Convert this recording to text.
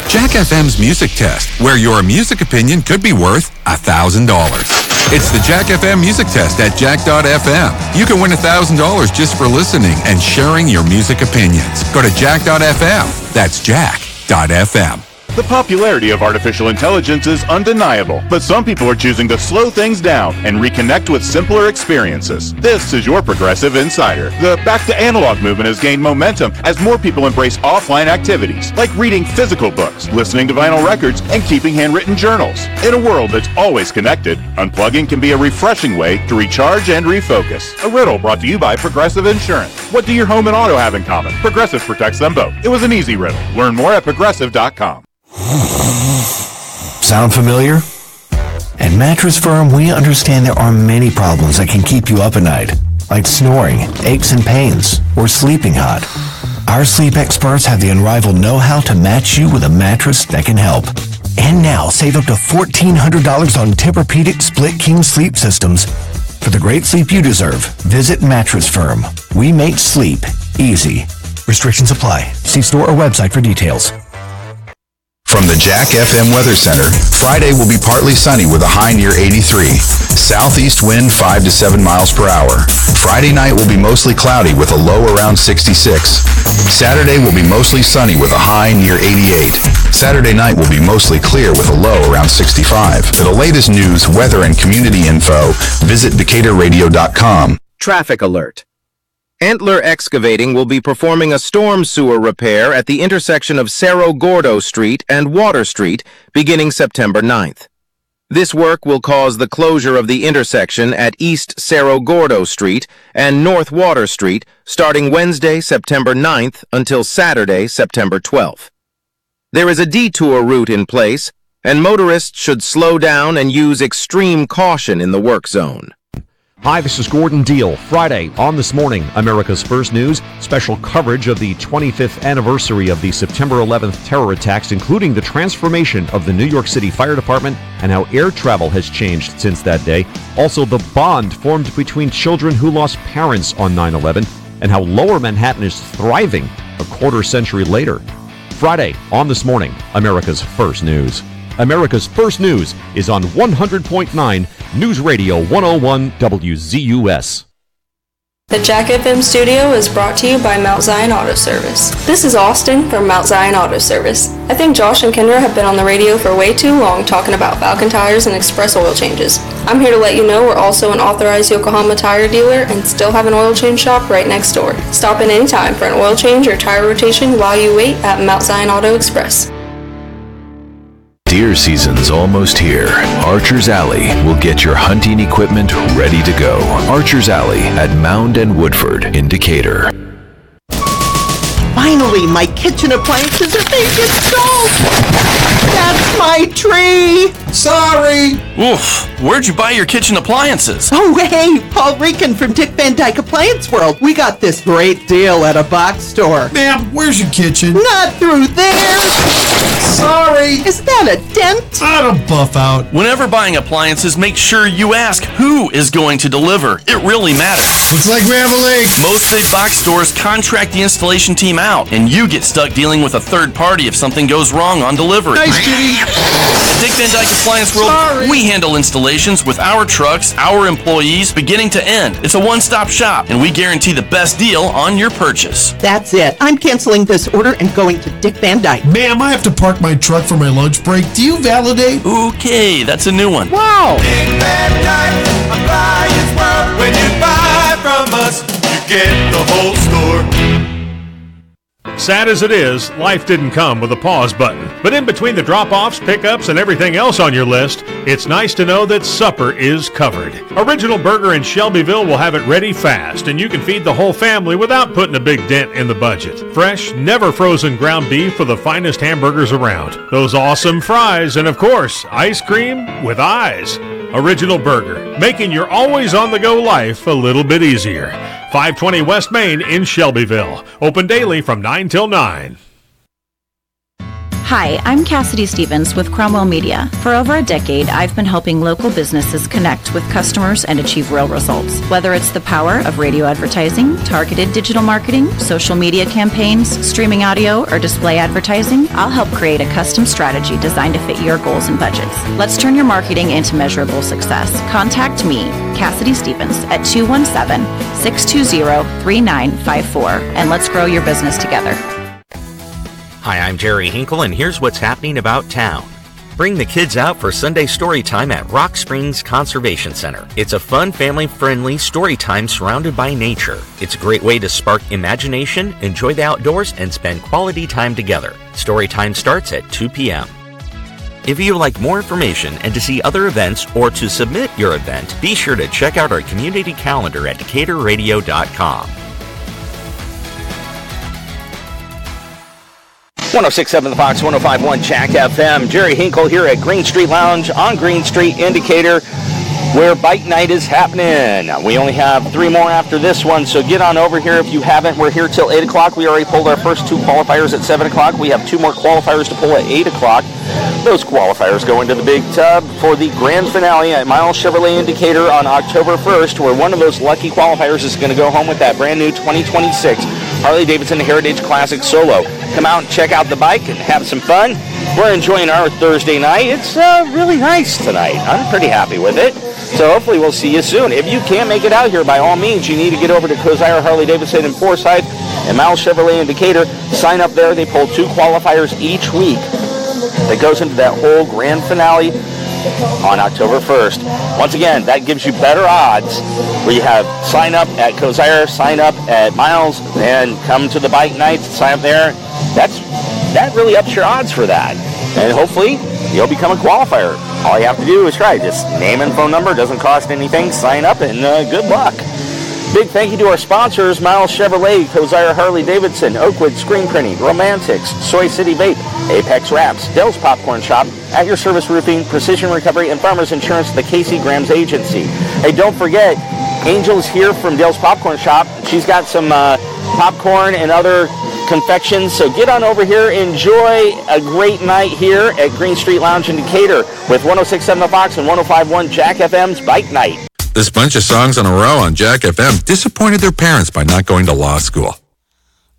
Jack FM's Music Test, where your music opinion could be worth $1,000. It's the Jack FM Music Test at jack.fm. You can win $1,000 just for listening and sharing your music opinions. Go to jack.fm. That's jack.fm. The popularity of artificial intelligence is undeniable, but some people are choosing to slow things down and reconnect with simpler experiences. This is your Progressive Insider. The back to analog movement has gained momentum as more people embrace offline activities, like reading physical books, listening to vinyl records, and keeping handwritten journals. In a world that's always connected, unplugging can be a refreshing way to recharge and refocus. A riddle brought to you by Progressive Insurance. What do your home and auto have in common? Progressive protects them both. It was an easy riddle. Learn more at progressive.com. Sound familiar? At Mattress Firm, we understand there are many problems that can keep you up at night, like snoring, aches and pains, or sleeping hot. Our sleep experts have the unrivaled know-how to match you with a mattress that can help. And now, save up to $1,400 on Tempur-Pedic Split King sleep systems. For the great sleep you deserve, visit Mattress Firm. We make sleep easy. Restrictions apply. See store or website for details. From the Jack FM Weather Center, Friday will be partly sunny with a high near 83. Southeast wind 5 to 7 miles per hour. Friday night will be mostly cloudy with a low around 66. Saturday will be mostly sunny with a high near 88. Saturday night will be mostly clear with a low around 65. For the latest news, weather, and community info, visit DecaturRadio.com. Traffic alert. Antler Excavating will be performing a storm sewer repair at the intersection of Cerro Gordo Street and Water Street beginning September 9th. This work will cause the closure of the intersection at East Cerro Gordo Street and North Water Street starting Wednesday, September 9th until Saturday, September 12th. There is a detour route in place, and motorists should slow down and use extreme caution in the work zone. Hi, this is Gordon Deal. Friday on This Morning, America's First News, special coverage of the 25th anniversary of the September 11th terror attacks, including the transformation of the New York City Fire Department and how air travel has changed since that day. Also, the bond formed between children who lost parents on 9/11 and how Lower Manhattan is thriving a quarter century later. Friday on This Morning, America's First News. America's First News is on 100.9 News Radio 101 WZUS. The Jack FM studio is brought to you by Mount Zion Auto Service. This is Austin from Mount Zion Auto Service. I think Josh and Kendra have been on the radio for way too long talking about Falcon tires and express oil changes. I'm here to let you know we're also an authorized Yokohama tire dealer and still have an oil change shop right next door. Stop in anytime for an oil change or tire rotation while you wait at Mount Zion Auto Express. Deer season's almost here. Archer's Alley will get your hunting equipment ready to go. Archer's Alley at Mound and Woodford in Decatur. Finally, my kitchen appliances are being installed! That's my tree! Sorry! Oof, where'd you buy your kitchen appliances? Oh, hey, Paul Rican from Dick Van Dyke Appliance World. We got this great deal at a box store. Ma'am, where's your kitchen? Not through there! Sorry! Is that a dent? I'll buff out. Whenever buying appliances, make sure you ask who is going to deliver. It really matters. Looks like we have a leak. Most big box stores contract the installation team out, and you get stuck dealing with a third party if something goes wrong on delivery. Nice, Kitty. At Dick Van Dyke Appliance World, we handle installations with our trucks, our employees, beginning to end. It's a one-stop shop, and we guarantee the best deal on your purchase. That's it. I'm canceling this order and going to Dick Van Dyke. Ma'am, I have to park my truck for my lunch break. Do you validate? Okay, that's a new one. Wow! Dick Van Dyke Appliance World. When you buy from us, you get the whole store. Sad as it is, life didn't come with a pause button. But in between the drop-offs, pickups, and everything else on your list, it's nice to know that supper is covered. Original Burger in Shelbyville will have it ready fast, and you can feed the whole family without putting a big dent in the budget. Fresh, never frozen ground beef for the finest hamburgers around. Those awesome fries, and of course, ice cream with eyes. Original Burger, making your always on-the-go life a little bit easier. 520 West Main in Shelbyville. Open daily from 9 till 9. Hi, I'm Cassidy Stevens with Cromwell Media. For over a decade, I've been helping local businesses connect with customers and achieve real results. Whether it's the power of radio advertising, targeted digital marketing, social media campaigns, streaming audio, or display advertising, I'll help create a custom strategy designed to fit your goals and budgets. Let's turn your marketing into measurable success. Contact me, Cassidy Stevens, at 217-620-3954, and let's grow your business together. Hi, I'm Jerry Hinkle, and here's what's happening about town. Bring the kids out for Sunday story time at Rock Springs Conservation Center. It's a fun, family-friendly story time surrounded by nature. It's a great way to spark imagination, enjoy the outdoors, and spend quality time together. Story time starts at 2 p.m. If you would like more information and to see other events or to submit your event, be sure to check out our community calendar at DecaturRadio.com. 106.7 The Fox, 105.1 Jack FM. Jerry Hinkle here at Green Street Lounge on Green Street Indicator, where Bike Night is happening. We only have 3 more after this one, so get on over here if you haven't. We're here till 8 o'clock. We already pulled our first 2 qualifiers at 7 o'clock. We have 2 more qualifiers to pull at 8 o'clock. Those qualifiers go into the big tub for the grand finale at Miles Chevrolet Indicator on October 1st, where one of those lucky qualifiers is going to go home with that brand new 2026 Harley-Davidson Heritage Classic Solo. Come out and check out the bike and have some fun. We're enjoying our Thursday night. It's really nice tonight. I'm pretty happy with it. So hopefully we'll see you soon. If you can't make it out here, by all means, you need to get over to Kosier Harley-Davidson in Forsyth and Miles Chevrolet in Decatur. Sign up there. They pull 2 qualifiers each week. That goes into that whole grand finale on October 1st. Once again, that gives you better odds where you have sign up at Kosier, sign up at Miles, and come to the bike nights, sign up there. That really ups your odds for that. And hopefully you'll become a qualifier. All you have to do is try. Just name and phone number. Doesn't cost anything. Sign up and good luck. Big thank you to our sponsors, Miles Chevrolet, Kosier Harley-Davidson, Oakwood Screen Printing, Romantics, Soy City Vape, Apex Wraps, Dell's Popcorn Shop, At Your Service Roofing, Precision Recovery, and Farmers Insurance, the Casey Grams Agency. Hey, don't forget, Angel's here from Dell's Popcorn Shop. She's got some popcorn and other confections, so get on over here. Enjoy a great night here at Green Street Lounge in Decatur with 106.7 The Fox and 105.1 Jack FM's Bike Night. This bunch of songs in a row on Jack FM disappointed their parents by not going to law school.